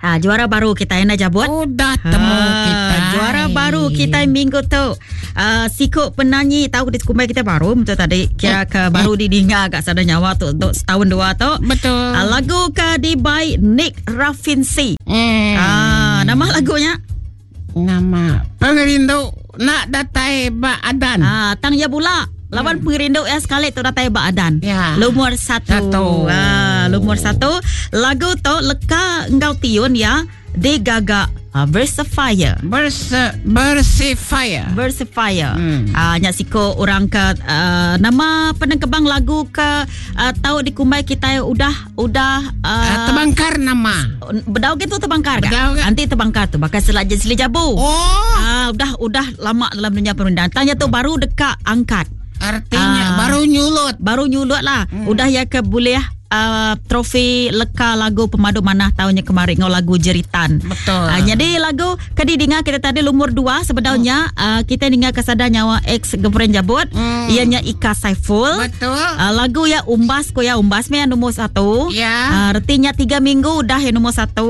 Juara baru kita yang nak jabut. Udah temu kita. Juara baru kita minggu tu. Sikut penyanyi tahu di kumbai kita baru betul tadi. Kira ke baru didengar agak sada nyawa tu untuk setahun dua tu. Betul. Lagu ke di by Nick Rafinsi. Nama lagunya? Nama Pengerindu Nak Datai Ba Adan. Tang ya bula. Lawan Pengerindu sekali tu datai Ba Adan. Ya. Lumur satu. Lumur satu. Lagu tu leka engkau tiun ya. Di gagak Versifier. Versifier. Nyak siko orang ke nama penengkebang lagu ke tahu di kumbai kita udah tebangkar nama. Bedau gitu tebangkar kan? Nanti tebangkar tu bakal selajah seli jabu. Udah lama dalam dunia perundang. Tanya tu baru dekat angkat. Artinya baru nyulut lah. Udah ya ke boleh trofi leka lagu pemadu manah tahunnya kemarin ngau lagu jeritan. Betul. Jadi lagu kedidinga kita tadi lumur 2 sebenarnya kita dengar kesada nyawa ex girlfriend jabut ianya Ika Saiful. Betul. Lagu ya umbas ko ya umbas me nomor 1. Ya. Artinya 3 minggu dah yang nomor 1.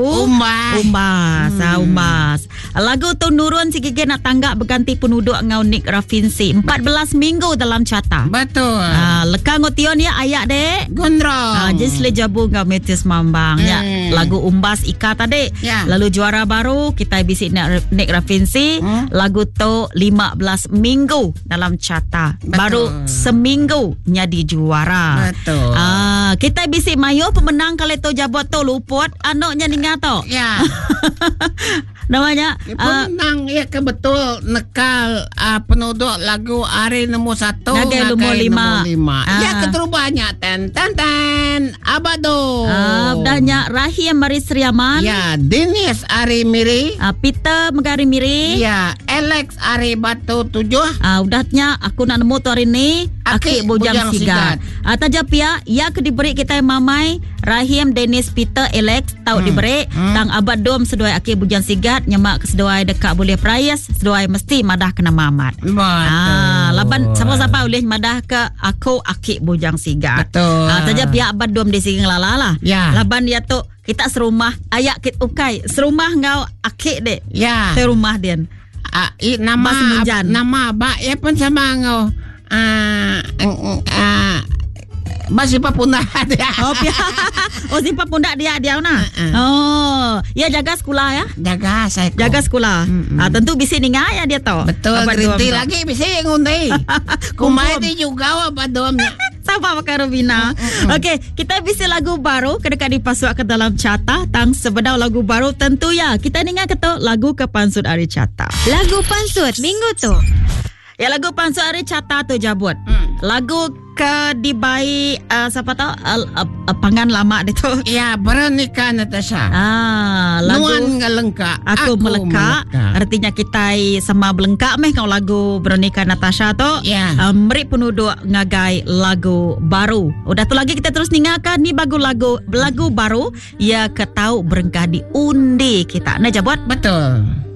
Umbas. Lagu tu nurun si gigi nak tangga berganti penduduk ngau Nick Rafinsi 14 minggu dalam carta. Betul. Leka ngotion ya ayak dek. Gondrong. Just le jabu ngau Metis Mambang ya. Lagu umbas Ika tadi. Ya. Lalu juara baru kita bisik Nick Rafinsi. Lagu tu 15 minggu dalam carta. Baru seminggu jadi juara. Betul. Kita bisik mayo pemenang kali tu jabut tu luput anaknya ninga tu. Ya. Namanya pemenang ya kebetul nekal penduduk lagu Ari nomor 1 Nagai nomor 5. Ya keterubahnya ten Abado. Danya Rahim Maris Riaman. Ya Dennis Ari Miri. Peter Megari Miri. Ya Alex Ari Batu 7. Udahnya aku nak nemu tu hari ni Aki Bujang Sigat. Tajap ya ke diberi kita mamai Rahim Dennis Peter Alex tahu diberi tang abad dom seduai Aki Bujang Sigat nyemak keseduai dekat boleh price seduai mesti madah kena mamat. Laban siapa-siapa boleh madah ke aku Aki Bujang Sigat. Betul. Tajap ya abad dom di sing lala. Ya. Laban dia tu kita serumah ayak kit ukai serumah ngau Aki dek. Ya. Serumah dia. Nama abak ya pun sama ngau. Masih papunda dia. Simpa pundak dia na. Ya jaga sekolah ya. Jaga sekolah. Tentu bisi ninga ya dia tahu. Betul. Gerinti lagi bisi ngundi. Kumai di juga apa domnya. Sama pakai Robina. Okey, kita bisi lagu baru kedekat dipasuk ke dalam carta tang sebedau lagu baru tentu ya. Kita ninga keto lagu ke pansut hari carta. Lagu pansut minggu tu. Ya lagu pansut hari carta tu jabut. Lagu ke dibai siapa tahu pangan lama dia tu. Ya, Veronica Natasha. Lagu Nuan ngelengka. Aku meleka. Artinya kita sama belengkak meh kau lagu Veronica Natasha tu. Ya. Meri penduduk ngagai lagu baru. Udah tu lagi kita terus ningakan ni lagu baru ya ketau berengkah diundi kita. Nah jabut. Betul.